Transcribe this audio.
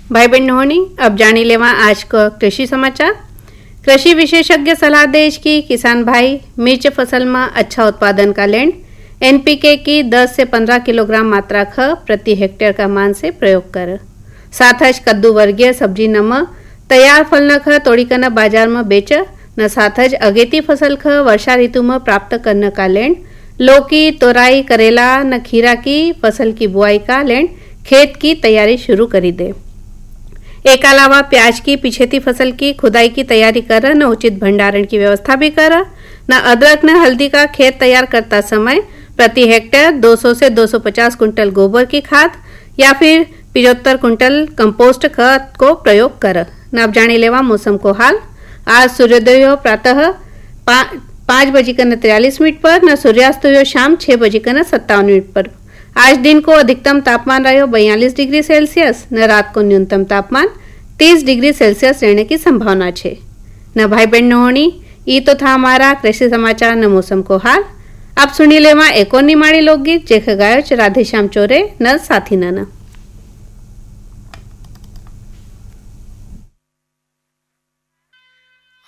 भाई बहनों, अब जानी लेवा आज का कृषि समाचार। कृषि विशेषज्ञ सलाह देश की किसान भाई मिर्च फसल में अच्छा उत्पादन का लेण एनपीके की 10 से 15 किलोग्राम मात्रा ख प्रति हेक्टेयर का मान से प्रयोग कर। साथज कद्दू वर्गीय सब्जी नम तैयार फल न ख तोड़ी कर बाजार में बेच न साथज अगेती फसल ख वर्षा ऋतु में प्राप्त करने का लेण लौकी, तोराई, करेला न खीरा की फसल की बुआई का लेण खेत की तैयारी शुरू करी दे। एक अलावा प्याज की पिछेती फसल की खुदाई की तैयारी कर न उचित भंडारण की व्यवस्था भी कर न अदरक न हल्दी का खेत तैयार करता समय प्रति हेक्टेयर 200 से 250 कुंटल गोबर की खाद या फिर 75 कुंटल कंपोस्ट खाद को प्रयोग कर। न अब जाने लेवा मौसम को हाल। आज सूर्योदय हो प्रातः 5:43 पर न सूर्यास्त हो शाम 6:57 पर। आज दिन को अधिकतम तापमान रहो 42 डिग्री सेल्सियस न रात को न्यूनतम तापमान 30 डिग्री सेल्सियस रहने की संभावना है। न भाई बहनों, ये तो था हमारा कृषि समाचार न मौसम को हाल। अब सुनी लेवा एक और निमाड़ी लोकगीत जेख गायो राधेश्याम चोरे न साथी न।